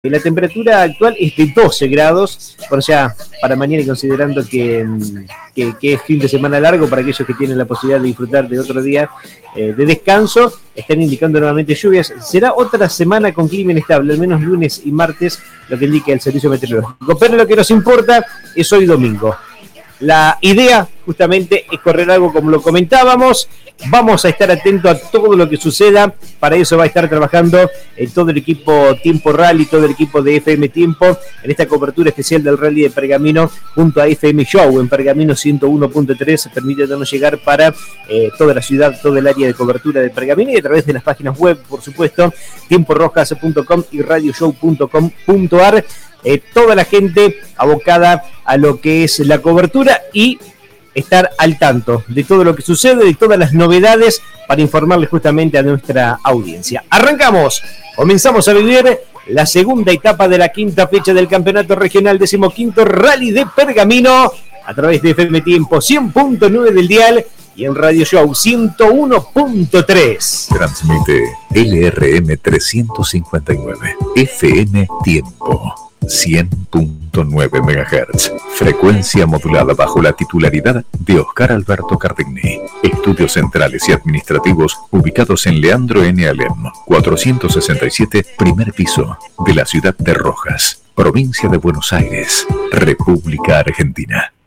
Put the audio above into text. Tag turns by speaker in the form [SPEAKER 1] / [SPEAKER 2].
[SPEAKER 1] La temperatura actual es de 12 grados, por ya para mañana y considerando que es fin de semana largo para aquellos que tienen la posibilidad de disfrutar de otro día de descanso, están indicando nuevamente lluvias. Será otra semana con clima inestable, al menos lunes y martes, lo que indica el servicio meteorológico. Pero lo que nos importa es hoy domingo. La idea justamente es correr algo como lo comentábamos. Vamos a estar atentos a todo lo que suceda. Para eso va a estar trabajando todo el equipo Tiempo Rally, todo el equipo de FM Tiempo en esta cobertura especial del Rally de Pergamino junto a FM Show en Pergamino 101.3, permitiéndonos llegar para toda la ciudad, todo el área de cobertura de Pergamino y a través de las páginas web, por supuesto, tiemporrojas.com y radioshow.com.ar. Toda la gente abocada a lo que es la cobertura y estar al tanto de todo lo que sucede, de todas las novedades para informarles justamente a nuestra audiencia. Arrancamos, comenzamos a vivir la segunda etapa de la quinta fecha del campeonato regional 15º Rally de Pergamino a través de FM Tiempo 100.9 del dial y en Radio Show 101.3.
[SPEAKER 2] Transmite LRM 359 FM Tiempo 100.9 MHz, frecuencia modulada bajo la titularidad de Oscar Alberto Cardigni. Estudios centrales y administrativos ubicados en Leandro N. Alem, 467, primer piso, de la ciudad de Rojas, provincia de Buenos Aires, República Argentina.